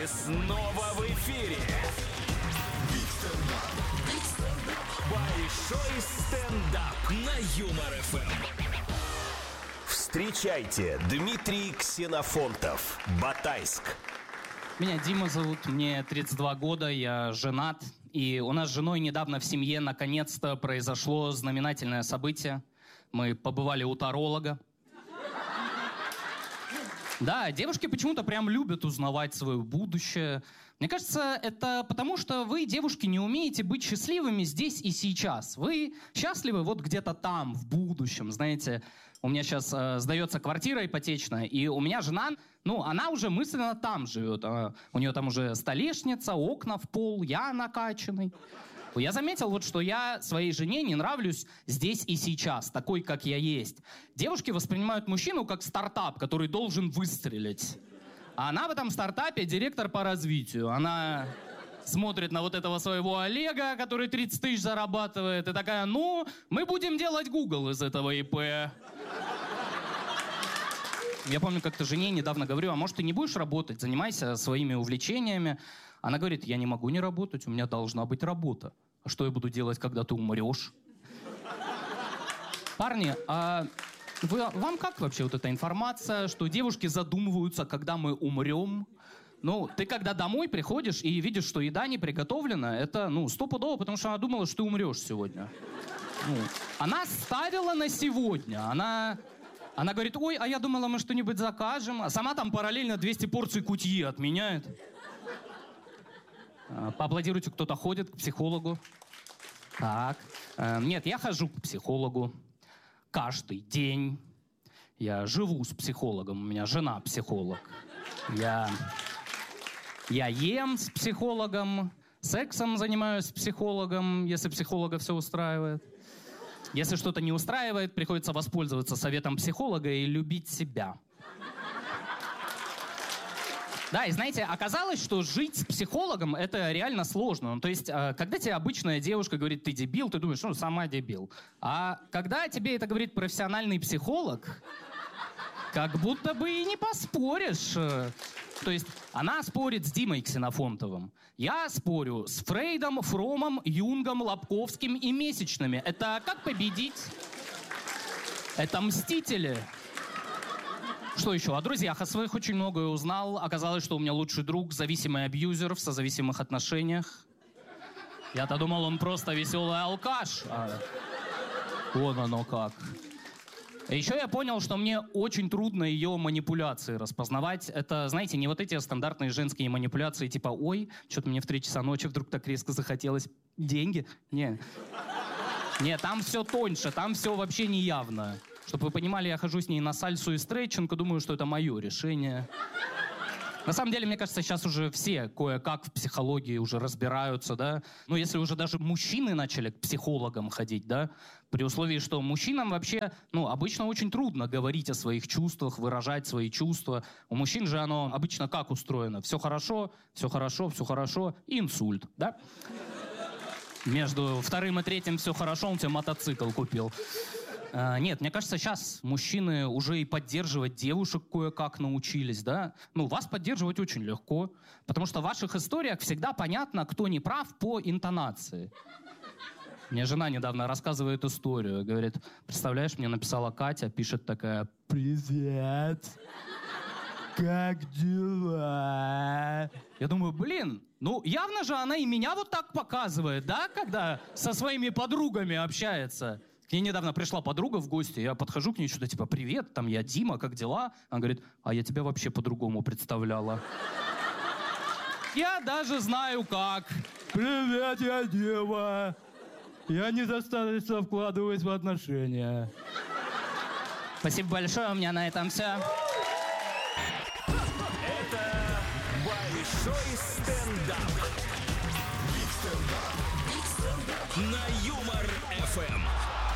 И снова в эфире большой стендап на Юмор ФМ. Встречайте, Дмитрий Ксенофонтов, Батайск. Меня Дима зовут, мне 32 года, я женат. И у нас с женой недавно в семье наконец-то произошло знаменательное событие. Мы побывали у таролога. Да, девушки почему-то прям любят узнавать свое будущее. Мне кажется, это потому, что вы, девушки, не умеете быть счастливыми здесь и сейчас. Вы счастливы вот где-то там, в будущем, знаете. У меня сейчас сдается квартира ипотечная, и у меня жена, она уже мысленно там живет. У нее там уже столешница, окна в пол, я накачанный. Я заметил, вот, что я своей жене не нравлюсь здесь и сейчас, такой, как я есть. Девушки воспринимают мужчину как стартап, который должен выстрелить. А она в этом стартапе директор по развитию. Она смотрит на вот этого своего Олега, который 30 тысяч зарабатывает, и такая, мы будем делать Google из этого ИП. Я помню, как-то жене недавно говорю, а может, ты не будешь работать, занимайся своими увлечениями. Она говорит, я не могу не работать, у меня должна быть работа. А что я буду делать, когда ты умрешь? Парни, вам как вообще вот эта информация, что девушки задумываются, когда мы умрем? Ты когда домой приходишь и видишь, что еда не приготовлена, это, стопудово, потому что она думала, что ты умрешь сегодня. Она ставила на сегодня, Она говорит, ой, а я думала, мы что-нибудь закажем. А сама там параллельно 200 порций кутьи отменяет. Поаплодируйте, кто-то ходит к психологу. Так. Нет, я хожу к психологу каждый день. Я живу с психологом, у меня жена психолог. Я ем с психологом, сексом занимаюсь с психологом, если психолога все устраивает. Если что-то не устраивает, приходится воспользоваться советом психолога и любить себя. Да, и знаете, оказалось, что жить с психологом — это реально сложно. То есть, когда тебе обычная девушка говорит, ты дебил, ты думаешь, сама дебил. А когда тебе это говорит профессиональный психолог, как будто бы и не поспоришь. То есть она спорит с Димой Ксенофонтовым. Я спорю с Фрейдом, Фромом, Юнгом, Лобковским и месячными. Это как победить? Это мстители. Что еще? О друзьях о своих очень многое узнал. Оказалось, что у меня лучший друг, зависимый абьюзер в созависимых отношениях. Я-то думал, он просто веселый алкаш. Вон оно как. Еще я понял, что мне очень трудно ее манипуляции распознавать. Это, знаете, не вот эти стандартные женские манипуляции, типа, ой, что-то мне в 3 часа ночи вдруг так резко захотелось деньги. Не, там все тоньше, там все вообще не явно. Чтобы вы понимали, я хожу с ней на сальсу и стретчинг, и думаю, что это мое решение. На самом деле, мне кажется, сейчас уже все кое-как в психологии уже разбираются, да. Если уже даже мужчины начали к психологам ходить, да, при условии, что мужчинам вообще, обычно очень трудно говорить о своих чувствах, выражать свои чувства. У мужчин же оно обычно как устроено? Все хорошо, и инсульт, да? Между 2-м и 3-м все хорошо, он тебе мотоцикл купил. Нет, мне кажется, сейчас мужчины уже и поддерживать девушек кое-как научились, да? Вас поддерживать очень легко, потому что в ваших историях всегда понятно, кто не прав по интонации. Мне жена недавно рассказывает историю, говорит, представляешь, мне написала Катя, пишет такая, привет, как дела? Я думаю, явно же она и меня вот так показывает, да, когда со своими подругами общается. К ней недавно пришла подруга в гости, я подхожу к ней, что-то типа, привет, там я Дима, как дела? Она говорит, а я тебя вообще по-другому представляла. Я даже знаю как. Привет, я Дима. Я недостаточно вкладываюсь в отношения. Спасибо большое, у меня на этом все. Это большой стендап. На Юмор.